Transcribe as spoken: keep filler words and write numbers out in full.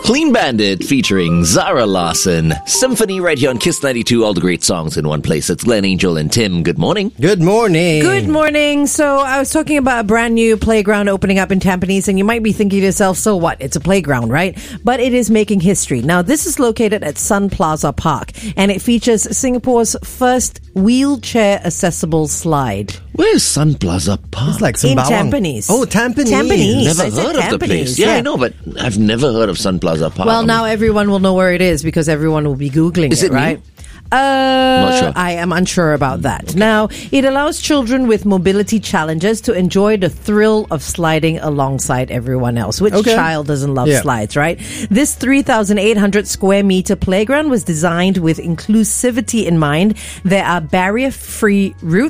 Clean Bandit featuring Zara Larson. Symphony right here on Kiss ninety-two. All the great songs in one place. It's Glenn, Angel, and Tim. Good morning. Good morning. Good morning. So I was talking about a brand new playground opening up in Tampines, and you might be thinking to yourself, so what? It's a playground, right? But it is making history. Now, this is located at Sun Plaza Park, and it features Singapore's first wheelchair accessible slide. Where's Sun Plaza Park? It's like In Sembawang. Tampines. Oh, Tampines. Tampines. Never I said heard of the Tampines, place. Yeah, yeah. I know, but I've never heard of Sun Plaza Park. Well, I mean, now everyone will know where it is because everyone will be Googling Is it new? right? Uh, Not sure. I am unsure about that. Now, it allows children with mobility challenges to enjoy the thrill of sliding alongside everyone else. Which Okay. child doesn't love Yeah. slides, right? This three thousand eight hundred square meter playground was designed with inclusivity in mind. There are barrier-free routes